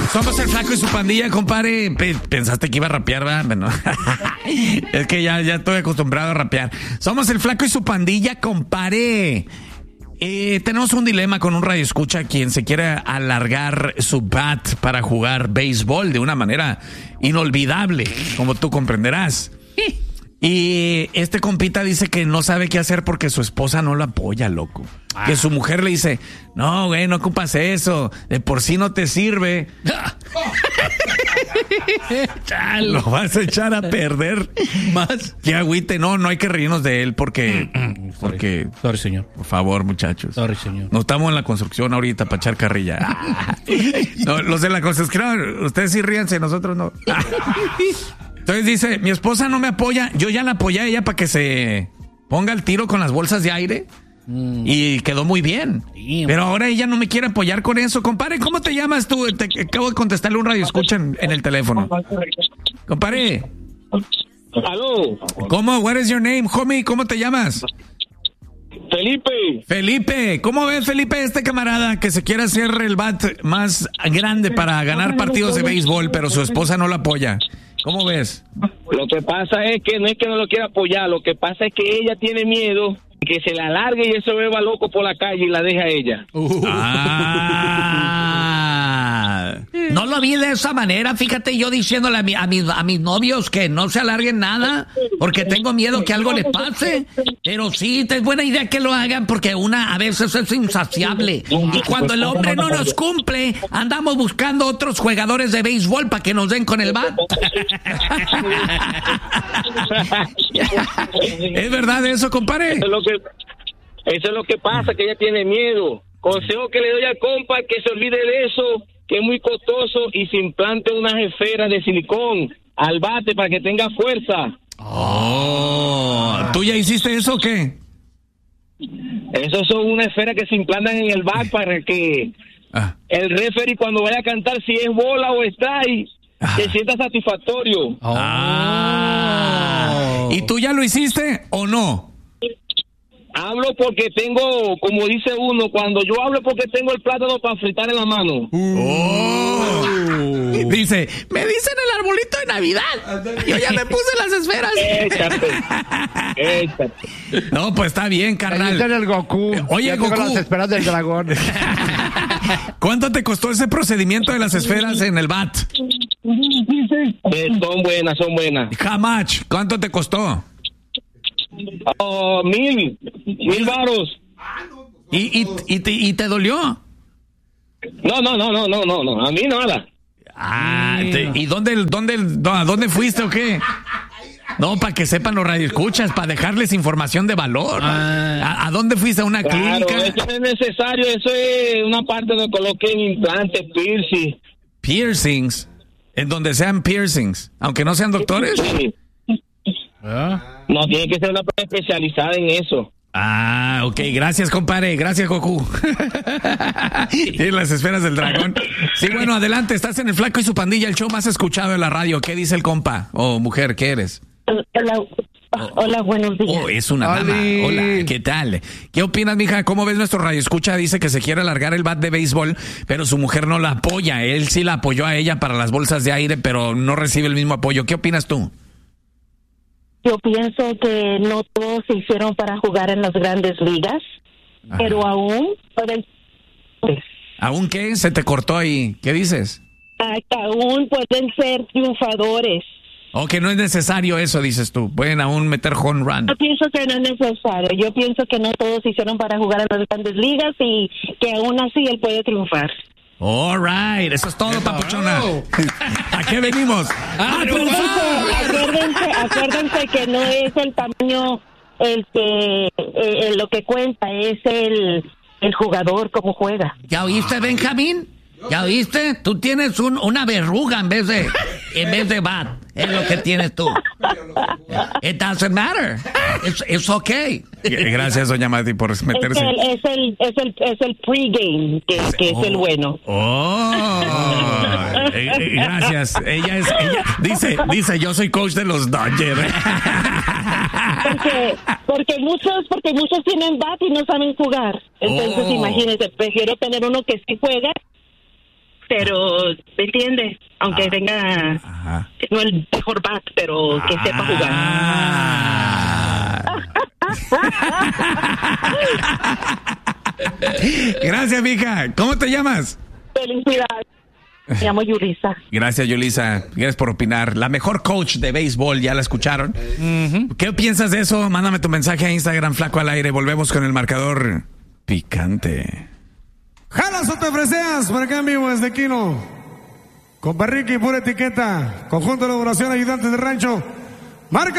Somos el Flaco y su pandilla, compadre. Pensaste que iba a rapear, ¿verdad? Bueno, es que ya estoy acostumbrado a rapear. Somos el Flaco y su pandilla, compadre. Tenemos un dilema con un radioescucha quien se quiere alargar su bat para jugar béisbol de una manera inolvidable, como tú comprenderás. Y este compita dice que no sabe qué hacer porque su esposa no lo apoya, loco. Que su mujer le dice, no, güey, no ocupas eso, de por sí no te sirve. Lo vas a echar a perder más. Que agüite, no hay que reírnos de él porque... Sorry, señor. Por favor, muchachos. Sorry, señor. No estamos en la construcción ahorita para echar carrilla. No, los de la construcción, ustedes sí ríanse, nosotros no. Entonces dice, mi esposa no me apoya, yo ya la apoyé a ella para que se ponga al tiro con las bolsas de aire y quedó muy bien. Pero ahora ella no me quiere apoyar con eso. Compadre, ¿cómo te llamas tú? Te acabo de contestarle un radio escucha en el teléfono. Compadre. Aló. ¿Cómo? What is your name, homie? ¿Cómo te llamas? Felipe. ¿Cómo ves, Felipe, este camarada que se quiere hacer el bat más grande para ganar partidos de béisbol, pero su esposa no lo apoya? ¿Cómo ves? Lo que pasa es que no lo quiere apoyar, lo que pasa es que ella tiene miedo que se la largue y eso beba loco por la calle y la deja a ella. No lo vi de esa manera, fíjate, yo diciéndole a mis novios que no se alarguen nada porque tengo miedo que algo le pase, pero sí, es buena idea que lo hagan porque una a veces es insaciable y cuando el hombre no nos cumple, andamos buscando otros jugadores de béisbol para que nos den con el bat. ¿Es verdad eso, compadre? Eso es lo que pasa, que ella tiene miedo. Consejo que le doy al compa, que se olvide de eso, que es muy costoso, y se implante unas esferas de silicón al bate para que tenga fuerza. ¿Tú ya hiciste eso o qué? Esos son unas esferas que se implantan en el bat para que el referee cuando vaya a cantar, si es bola o strike, se sienta satisfactorio. ¿Y tú ya lo hiciste o no? Hablo porque tengo, como dice uno, cuando yo hablo porque tengo el plátano para fritar en la mano. Dice, me dicen el arbolito de Navidad. Yo ya me puse las esferas. Échate. No, pues está bien, carnal. El Goku. Oye, ya Goku. las esferas del dragón. ¿Cuánto te costó ese procedimiento de las esferas en el bat? Son buenas. How much? ¿Cuánto te costó? 1,000 varos. ¿Y te dolió? No, a mí nada. ¿Y dónde fuiste o qué? No, para que sepan los radioescuchas, para dejarles información de valor. ¿A dónde fuiste? ¿A una clínica? Eso no es necesario, eso es una parte donde coloquen implantes, piercings, en donde sean piercings, aunque no sean doctores. Sí. No, tiene que ser una persona especializada en eso. Ok, gracias, compadre, gracias, Goku. Tiene las esferas del dragón. Sí, bueno, adelante, estás en el Flaco y su pandilla, el show más escuchado de la radio. ¿Qué dice el compa? Mujer, ¿qué eres? Hola, buenos días. Es una dama. Hola, ¿qué tal? ¿Qué opinas, mija? ¿Cómo ves nuestro radioescucha? Dice que se quiere alargar el bat de béisbol, pero su mujer no la apoya. Él sí la apoyó a ella para las bolsas de aire, pero no recibe el mismo apoyo. ¿Qué opinas tú? Yo pienso que no todos se hicieron para jugar en las grandes ligas, pero aún pueden... ¿Aún qué? Se te cortó ahí. ¿Qué dices? Aún pueden ser triunfadores. Que no es necesario eso, dices tú. Pueden aún meter home run. Yo pienso que no es necesario. Yo pienso que no todos se hicieron para jugar en las grandes ligas y que aún así él puede triunfar. All right, eso es todo, papuchona. ¿A qué venimos? Acuérdense que no es el tamaño lo que cuenta, es el jugador, cómo juega. ¿Ya oíste, Benjamín? ¿Ya oíste? Tú tienes una verruga en vez de bat. Es lo que tienes tú. It doesn't matter. It's okay. Gracias, doña Mati, por meterse. Es el pregame que es el bueno. Gracias. Ella dice, yo soy coach de los Dodgers. Porque muchos tienen bat y no saben jugar. Entonces, imagínense, prefiero tener uno que sí juega pero ¿me entiendes? Aunque tenga no el mejor bat, pero que sepa jugar. Gracias, mija. ¿Cómo te llamas? Felicidades. Me llamo Yulisa. Gracias, Yulisa. Gracias por opinar. La mejor coach de béisbol, ¿ya la escucharon? ¿Qué piensas de eso? Mándame tu mensaje a Instagram, Flaco al Aire. Volvemos con el marcador picante. Jalas o te freseas, por acá en vivo desde Quino. Con Barriqui, pura etiqueta. Conjunto de elaboración, ayudantes de rancho. Marca